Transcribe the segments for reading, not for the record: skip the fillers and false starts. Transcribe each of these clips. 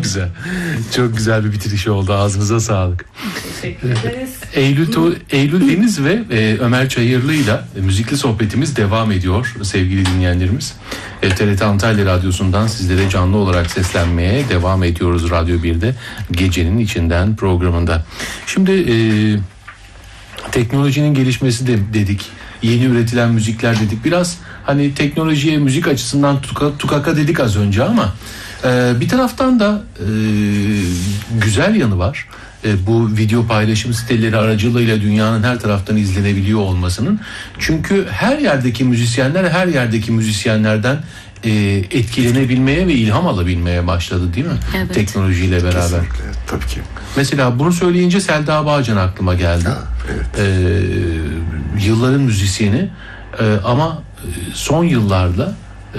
güzel. Çok güzel bir bitiriş oldu. Ağzınıza sağlık. Teşekkür ederiz. Eylül Deniz ve Ömer Çayırlı ile müzikli sohbetimiz devam ediyor sevgili dinleyenlerimiz. TRT Antalya Radyosu'ndan sizlere canlı olarak seslenmeye devam ediyoruz Radyo 1'de Gecenin İçinden programında. Şimdi teknolojinin gelişmesi de dedik. Yeni üretilen müzikler dedik. Biraz hani teknolojiye müzik açısından tukaka dedik az önce ama bir taraftan da güzel yanı var. Bu video paylaşım siteleri aracılığıyla dünyanın her taraftan izlenebiliyor olmasının. Çünkü her yerdeki müzisyenler her yerdeki müzisyenlerden etkilenebilmeye ve ilham alabilmeye başladı değil mi? Evet. Teknolojiyle beraber. Kesinlikle, tabii ki. Mesela bunu söyleyince Selda Bağcan aklıma geldi. Evet. Yılların müzisyeni ama son yıllarda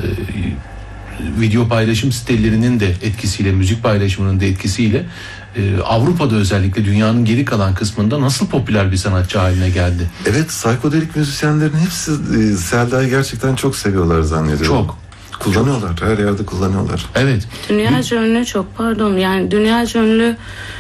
video paylaşım sitelerinin de etkisiyle, müzik paylaşımının da etkisiyle Avrupa'da özellikle dünyanın geri kalan kısmında nasıl popüler bir sanatçı haline geldi. Evet, psikodelik müzisyenlerin hepsi Selda'yı gerçekten çok seviyorlar zannediyorum. Çok. Kullanıyorlar, her yerde kullanıyorlar. Evet. Dünyaca ünlü çok pardon yani dünyaca ünlü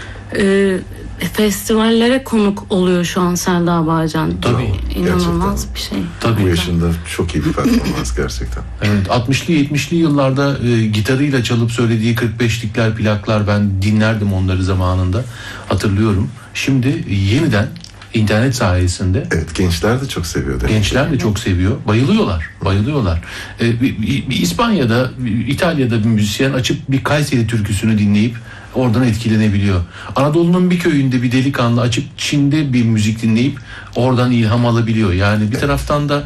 festivallere konuk oluyor şu an Selda Bağcan. Tabii. İnanılmaz bir şey. Tabii. Bu yaşında çok iyi bir performans gerçekten. Evet, 60'lı 70'li yıllarda gitarıyla çalıp söylediği 45'likler plaklar ben dinlerdim onları zamanında hatırlıyorum. Şimdi yeniden internet sayesinde Evet, gençler de çok seviyor. gençler de çok seviyor. Bayılıyorlar. Bir İspanya'da, İtalya'da bir müzisyen açıp bir Kayseri türküsünü dinleyip oradan etkilenebiliyor. Anadolu'nun bir köyünde bir delikanlı açıp Çin'de bir müzik dinleyip oradan ilham alabiliyor. Yani bir taraftan da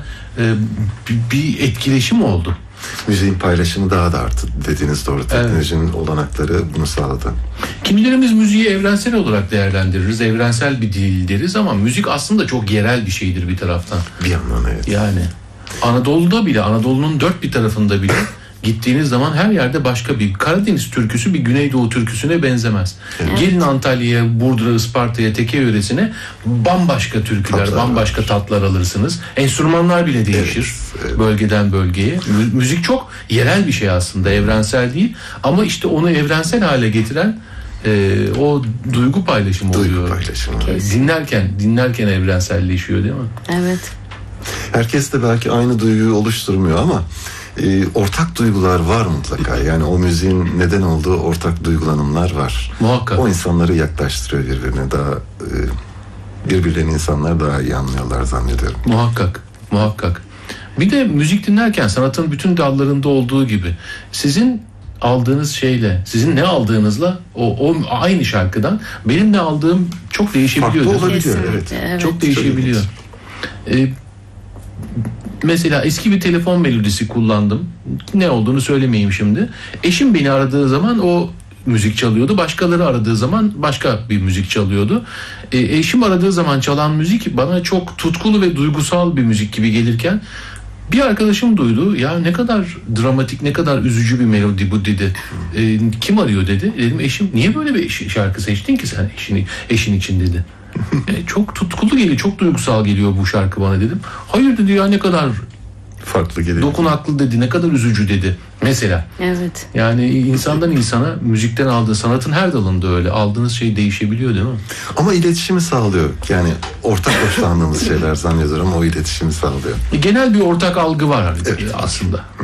bir etkileşim oldu. Müziğin paylaşımı daha da arttı. Dediğiniz doğru. Teknolojinin olanakları bunu sağladı. Kimilerimiz müziği evrensel olarak değerlendiririz. Evrensel bir dil deriz ama müzik aslında çok yerel bir şeydir bir taraftan. Bir yandan evet. Yani Anadolu'da bile, Anadolu'nun dört bir tarafında bile gittiğiniz zaman her yerde başka bir Karadeniz türküsü bir Güneydoğu türküsüne benzemez. Evet. Gelin Antalya'ya, Burdur'a, Isparta'ya, Teke yöresine bambaşka türküler, tatlar bambaşka var. Tatlar alırsınız. Enstrümanlar bile değişir bölgeden bölgeye. Müzik çok yerel bir şey aslında, evrensel değil. Ama işte onu evrensel hale getiren o duygu paylaşımı oluyor. Dinlerken evrenselleşiyor değil mi? Evet. Herkes de belki aynı duyguyu oluşturmuyor ama ortak duygular var mutlaka. Yani o müziğin neden olduğu ortak duygulanımlar var. Muhakkak. O insanları yaklaştırıyor birbirine. Daha birbirlerini insanlar daha iyi anlıyorlar zannediyorum. Muhakkak. Bir de müzik dinlerken sanatın bütün dallarında olduğu gibi sizin aldığınız şeyle, sizin ne aldığınızla o aynı şarkıdan benim ne aldığım çok değişebiliyor. Farklı olabiliyor. Evet. Çok değişebiliyor. Mesela eski bir telefon melodisi kullandım. Ne olduğunu söylemeyeyim şimdi. Eşim beni aradığı zaman o müzik çalıyordu. Başkaları aradığı zaman başka bir müzik çalıyordu. Eşim aradığı zaman çalan müzik bana çok tutkulu ve duygusal bir müzik gibi gelirken bir arkadaşım duydu. Ya ne kadar dramatik, ne kadar üzücü bir melodi bu dedi. Kim arıyor dedi. Dedim eşim. Niye böyle bir şarkı seçtin ki sen eşin için dedi. Çok tutkulu geliyor, çok duygusal geliyor bu şarkı bana dedim. Hayır dedi ya ne kadar farklı geliyor. Dokunaklı dedi, ne kadar üzücü dedi. Mesela. Evet. Yani insandan insana müzikten aldığı, sanatın her dalında öyle. Aldığınız şey değişebiliyor değil mi? Ama iletişimi sağlıyor. Yani ortak hoşlandığımız şeyler zannediyorum o iletişimi sağlıyor. Genel bir ortak algı var aslında.